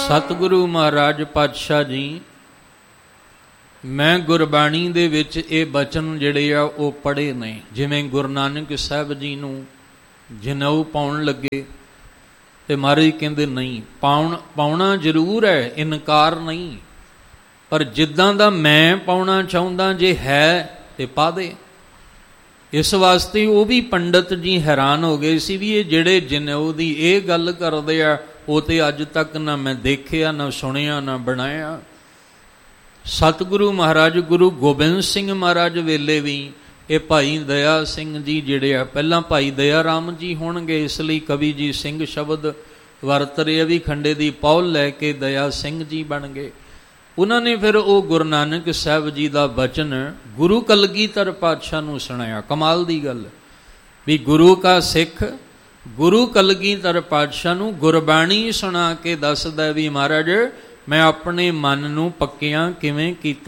ਸਤਿਗੁਰੂ ਮਹਾਰਾਜ ਪਾਤਸ਼ਾਹ ਜੀ, ਮੈਂ ਗੁਰਬਾਣੀ ਦੇ ਵਿੱਚ ਇਹ ਬਚਨ ਜਿਹੜੇ ਆ ਉਹ ਪੜ੍ਹੇ ਨੇ। ਜਿਵੇਂ ਗੁਰੂ ਨਾਨਕ ਸਾਹਿਬ ਜੀ ਨੂੰ ਜਨੇਊ ਪਾਉਣ ਲੱਗੇ ਤੇ ਮਹਾਰਾਜ ਕਹਿੰਦੇ ਨਹੀਂ, ਪਾਉਣਾ ਜ਼ਰੂਰ ਹੈ, ਇਨਕਾਰ ਨਹੀਂ, ਪਰ ਜਿੱਦਾਂ ਦਾ ਮੈਂ ਪਾਉਣਾ ਚਾਹੁੰਦਾ ਜੇ ਹੈ ਤੇ ਪਾ ਦੇ। ਇਸ ਵਾਸਤੇ ਉਹ ਵੀ ਪੰਡਤ ਜੀ ਹੈਰਾਨ ਹੋ ਗਏ ਸੀ ਵੀ ਇਹ ਜਿਹੜੇ ਜਨੇਊ ਦੀ ਇਹ ਗੱਲ ਕਰਦੇ ਆ ਉਹ ਤੇ ਅੱਜ ਤੱਕ ਨਾ ਮੈਂ ਦੇਖਿਆ, ਨਾ ਸੁਣਿਆ, ਨਾ ਬਣਾਇਆ। ਸਤਿਗੁਰੂ ਮਹਾਰਾਜ ਗੁਰੂ ਗੋਬਿੰਦ ਸਿੰਘ ਮਹਾਰਾਜ ਵੇਲੇ ਵੀ ਇਹ ਭਾਈ ਦਇਆ ਸਿੰਘ ਜੀ ਜਿਹੜੇ ਆ, ਪਹਿਲਾਂ ਭਾਈ ਦਇਆ ਰਾਮ ਜੀ ਹੋਣਗੇ, ਇਸ ਲਈ ਕਵੀ ਜੀ ਸਿੰਘ ਸ਼ਬਦ ਵਰਤ ਰਹੇ ਵੀ ਖੰਡੇ ਦੀ ਪੌਲ ਲੈ ਕੇ ਦਇਆ ਸਿੰਘ ਜੀ ਬਣ ਗਏ। ਉਹਨਾਂ ਨੇ ਫਿਰ ਉਹ ਗੁਰੂ ਨਾਨਕ ਸਾਹਿਬ ਜੀ ਦਾ ਬਚਨ ਗੁਰੂ ਕਲਗੀਧਰ ਪਾਤਸ਼ਾਹ ਨੂੰ ਸੁਣਾਇਆ। ਕਮਾਲ ਦੀ ਗੱਲ ਵੀ ਗੁਰੂ ਕਾ ਸਿੱਖ ਗੁਰੂ ਕਲਗੀਧਰ ਪਾਤਸ਼ਾਹ ਨੂੰ ਗੁਰਬਾਣੀ ਸੁਣਾ ਕੇ ਦੱਸਦਾ ਵੀ ਮਹਾਰਾਜ ਮੈਂ ਆਪਣੇ ਮਨ ਨੂੰ ਪੱਕਿਆਂ ਕਿਵੇਂ ਕੀਤਾ।